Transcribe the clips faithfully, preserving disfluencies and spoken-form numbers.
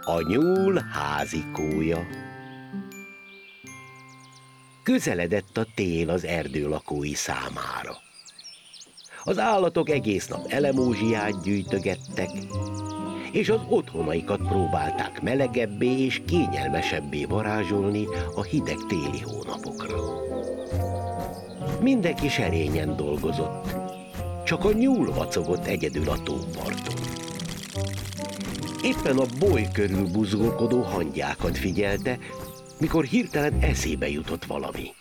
A nyúl házikója. Közeledett a tél az erdő lakói számára. Az állatok egész nap elemózsiát gyűjtögettek, és az otthonaikat próbálták melegebbé és kényelmesebbé varázsolni a hideg téli hónapokra. Mindenki serényen dolgozott, csak a nyúl vacogott egyedül a tóparton. Éppen a boly körül buzgolkodó hangyákat figyelte, mikor hirtelen eszébe jutott valami.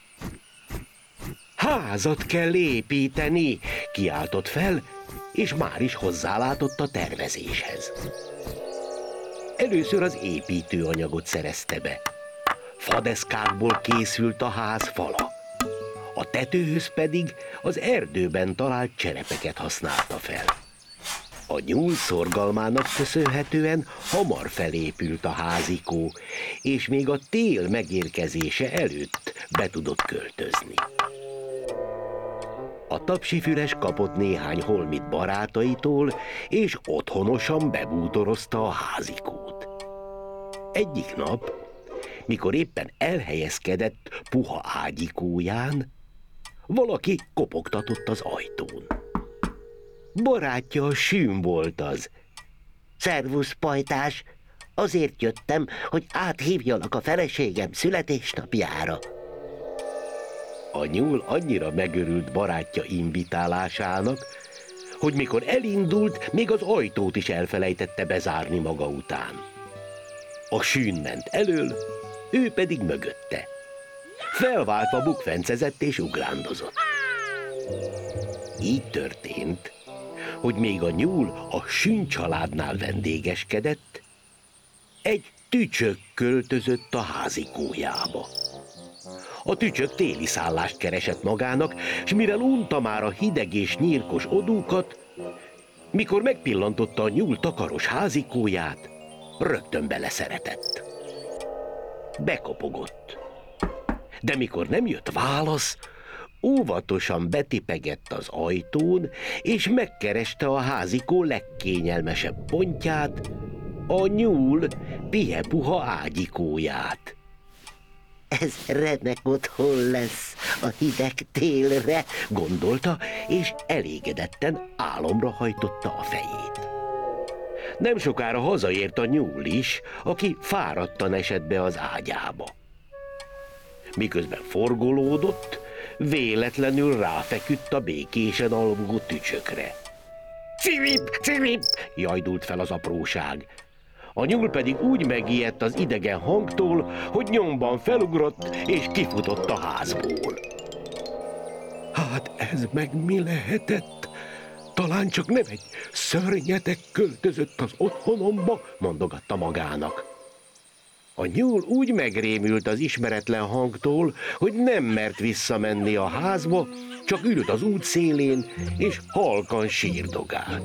Házat kell építeni, kiáltott fel, és már is hozzálátott a tervezéshez. Először az építőanyagot szerezte be. Fadeszkákból készült a ház fala. A tetőhöz pedig az erdőben talált cserepeket használta fel. A nyúl szorgalmának köszönhetően hamar felépült a házikó, és még a tél megérkezése előtt be tudott költözni. A tapsifüles kapott néhány holmit barátaitól, és otthonosan bebútorozta a házikót. Egyik nap, mikor éppen elhelyezkedett puha ágyikóján, valaki kopogtatott az ajtón. Barátja a Süm volt az. Szervusz, pajtás! Azért jöttem, hogy áthívjalak a feleségem születésnapjára. A nyúl annyira megörült barátja invitálásának, hogy mikor elindult, még az ajtót is elfelejtette bezárni maga után. A Süm ment elől, ő pedig mögötte. Felváltva bukfencezett és ugrándozott. Így történt, hogy még a nyúl a Süm családnál vendégeskedett, egy tücsök költözött a házikójába. A tücsök téli szállást keresett magának, s mire unta már a hideg és nyírkos odúkat, mikor megpillantotta a nyúl takaros házikóját, rögtön beleszeretett. Bekopogott. De mikor nem jött válasz, óvatosan betipegett az ajtón, és megkereste a házikó legkényelmesebb pontját, a nyúl pihepuha ágyikóját. Ez remek otthon lesz a hideg télre, gondolta, és elégedetten álomra hajtotta a fejét. Nem sokára hazaért a nyúl is, aki fáradtan esett be az ágyába. Miközben forgolódott, véletlenül ráfeküdt a békésen alvó tücsökre. Cirip, cirip! Jajdult fel az apróság. A nyúl pedig úgy megijedt az idegen hangtól, hogy nyomban felugrott és kifutott a házból. Hát ez meg mi lehetett? Talán csak nem egy szörnyetek költözött az otthonomba, mondogatta magának. A nyúl úgy megrémült az ismeretlen hangtól, hogy nem mert visszamenni a házba, csak ült az út szélén, és halkan sírdogált.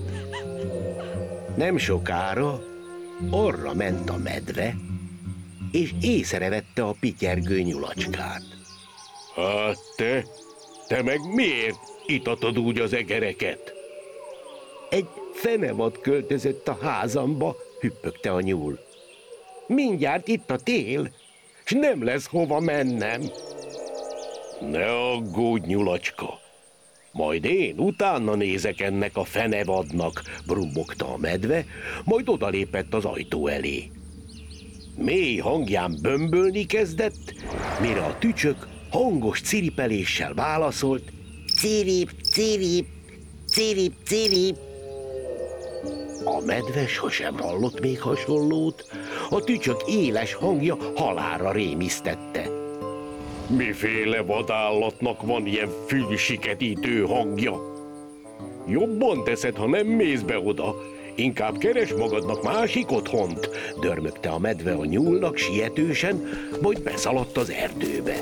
Nem sokára arra ment a medve, és észrevette a pityergő nyulacskát. Hát te, te meg miért itatod úgy az egereket? Egy fenevad költözött a házamba, hüppögte a nyúl. Mindjárt itt a tél, s nem lesz hova mennem. Ne aggódj, nyulacska, majd én utána nézek ennek a fenevadnak, brummogta a medve, majd odalépett az ajtó elé. Mély hangján bömbölni kezdett, mire a tücsök hangos ciripeléssel válaszolt. Cirip, cirip, cirip, cirip. A medve sosem hallott még hasonlót, a tücsök éles hangja halálra rémisztette. Miféle vadállatnak van ilyen fülsiketítő hangja? Jobban teszed, ha nem mész be oda, inkább keres magadnak másik otthont, dörmögte a medve a nyúlnak sietősen, majd beszaladt az erdőbe.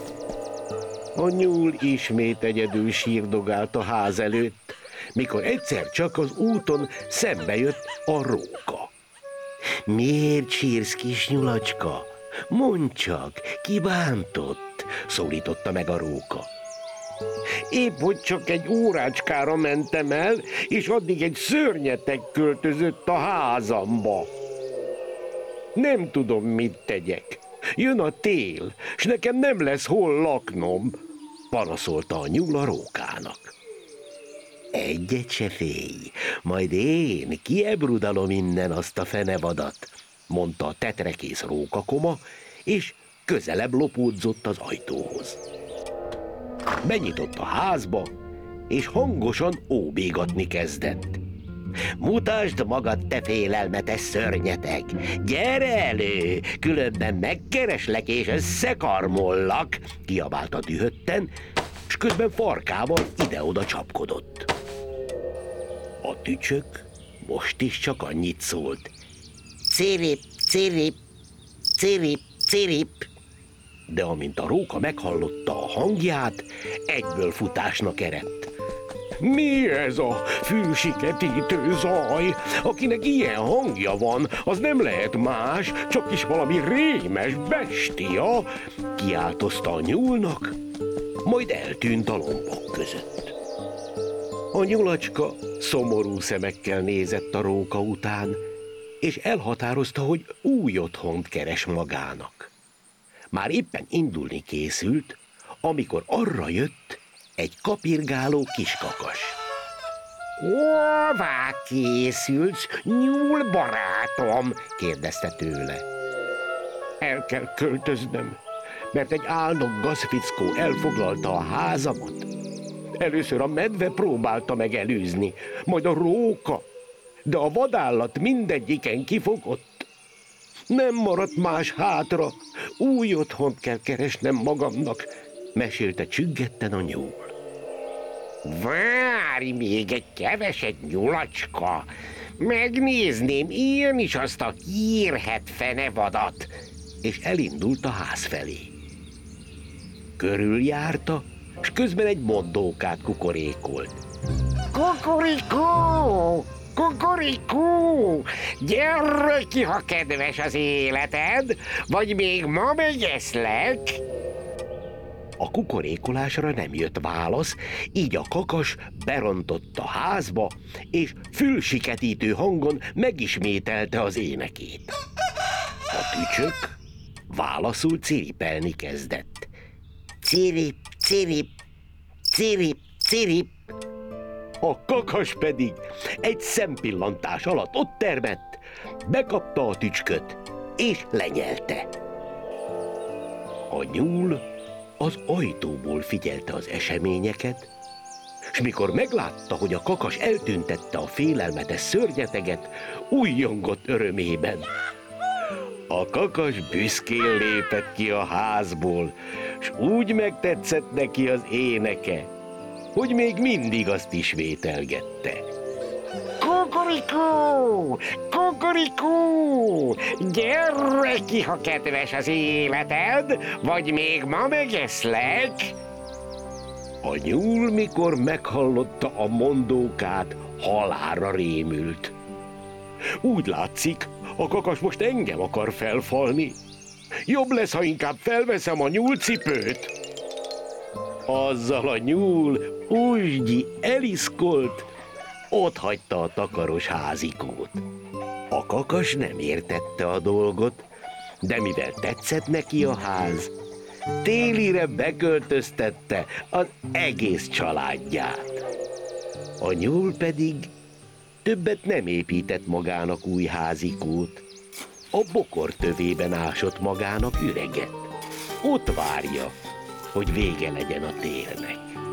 A nyúl ismét egyedül sírdogált a ház előtt, mikor egyszer csak az úton szembe jött a róka. Miért sírsz, kis nyulacska? Mondd csak, ki bántott? Szólította meg a róka. Épp hogy csak egy órácskára mentem el, és addig egy szörnyetek költözött a házamba. Nem tudom, mit tegyek. Jön a tél, s nekem nem lesz hol laknom, panaszolta a nyúl a rókának. Egyet se félj, majd én kiebrudalom innen azt a fenevadat, mondta a tetrekész rókakoma, és közelebb lopódzott az ajtóhoz. Benyitott a házba, és hangosan óbégatni kezdett. Mutasd magad, te félelmetes szörnyeteg! Gyere elő, különben megkereslek és összekarmollak! Kiabálta dühötten, s közben farkával ide-oda csapkodott. A tücsök most is csak annyit szólt. Cirip, cirip, cirip, cirip. De amint a róka meghallotta a hangját, egyből futásnak eredt. Mi ez a fülsiketítő zaj? Akinek ilyen hangja van, az nem lehet más, csak is valami rémes bestia, kiáltozta a nyúlnak, majd eltűnt a lombok között. A nyulacska szomorú szemekkel nézett a róka után, és elhatározta, hogy új otthont keres magának. Már éppen indulni készült, amikor arra jött egy kapirgáló kiskakas. Hová készülsz, nyúl barátom? Kérdezte tőle. El kell költöznöm, mert egy álnok gazfickó elfoglalta a házamat. Először a medve próbálta megelőzni, majd a róka, de a vadállat mindegyiken kifogott. Nem maradt más hátra, új otthont kell keresnem magamnak, mesélte csüggetten a nyúl. Várj még egy keveset, nyulacska! Megnézném én is azt a hírhedt fenevadat! És elindult a ház felé. Körüljárta, s közben egy mondókát kukorékolt. Kukurikó! Kukurikó! Gyere ki, ha kedves az életed, vagy még ma megeszlek! A kukorékolásra nem jött válasz, így a kakas berontott a házba, és fülsiketítő hangon megismételte az énekét. A tücsök válaszul ciripelni kezdett. Cirip, cirip, cirip, cirip. A kakas pedig egy szempillantás alatt ott termett, bekapta a tücsköt, és lenyelte. A nyúl az ajtóból figyelte az eseményeket, s mikor meglátta, hogy a kakas eltüntette a félelmetes szörnyeteget, újjongott örömében. A kakas büszkén lépett ki a házból, s úgy megtetszett neki az éneke, hogy még mindig azt ismételgette. Kukurikó! Kukurikó! Gyere ki, ha kedves az életed, vagy még ma megeszlek! A nyúl, mikor meghallotta a mondókát, halálra rémült. Úgy látszik, a kakas most engem akar felfalni. Jobb lesz, ha inkább felveszem a nyúlcipőt. Azzal a nyúl úsgyi eliszkolt, ott hagyta a takaros házikót. A kakas nem értette a dolgot, de mivel tetszett neki a ház, télire beköltöztette az egész családját. A nyúl pedig többet nem épített magának új házikót. A bokor tövében ásott magának üreget. Ott várja, hogy vége legyen a télnek.